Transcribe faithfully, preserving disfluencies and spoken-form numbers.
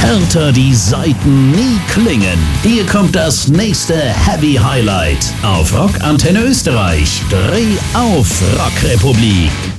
Härter die Saiten nie klingen. Hier kommt das nächste Heavy Highlight auf Rock Antenne Österreich. Dreh auf Rockrepublik.